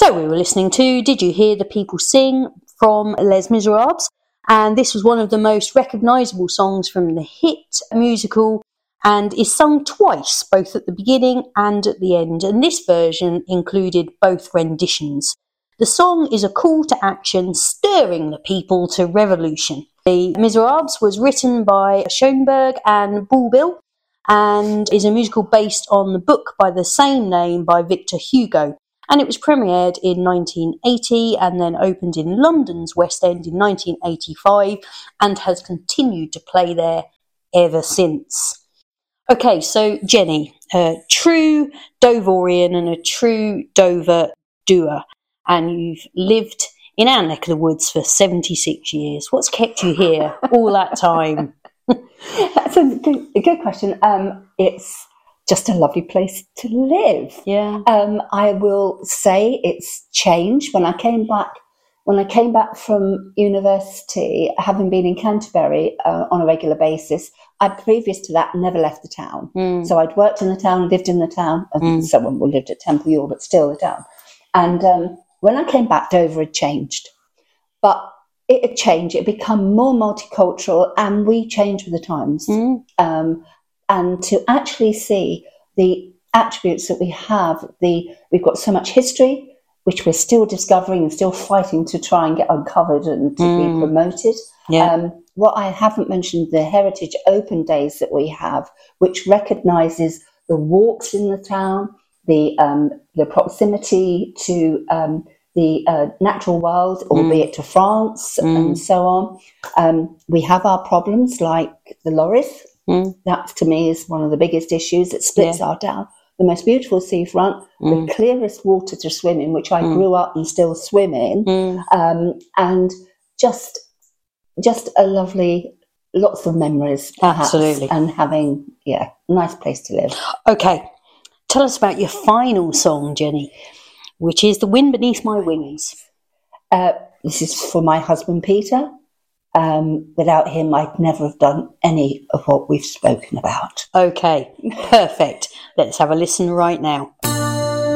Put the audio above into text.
So we were listening to Did You Hear the People Sing from Les Miserables, and this was one of the most recognisable songs from the hit musical and is sung twice, both at the beginning and at the end, and this version included both renditions. The song is a call to action, stirring the people to revolution. The Miserables was written by Schoenberg and Bouleville and is a musical based on the book by the same name by Victor Hugo. And it was premiered in 1980 and then opened in London's West End in 1985 and has continued to play there ever since. Okay, so Jenny, a true Dovorian and a true Dover doer, and you've lived in our neck of the woods for 76 years. What's kept you here all that time? That's a good question. It's just a lovely place to live. Yeah. I will say it's changed. When I came back from university, having been in Canterbury on a regular basis, I previous to that never left the town. So I'd worked in the town, lived in the town, and someone who lived at Temple Ewell, but still the town. And when I came back, Dover had changed, but it had changed. It had become more multicultural, and we changed with the times. And to actually see the attributes that we have, we've got so much history, which we're still discovering and still fighting to try and get uncovered and to be promoted. Yeah. What I haven't mentioned, the Heritage Open Days that we have, which recognises the walks in the town, the proximity to the natural world, albeit to France and so on. We have our problems like the lorries. That, to me, is one of the biggest issues that splits our town. The most beautiful seafront, the clearest water to swim in, which I grew up and still swim in, and just a lovely, lots of memories, perhaps, Absolutely. and having, a nice place to live. Okay, tell us about your final song, Jenny, which is The Wind Beneath My Wings. This is for my husband, Peter. Without him, I'd never have done any of what we've spoken about. Okay, perfect. Let's have a listen right now.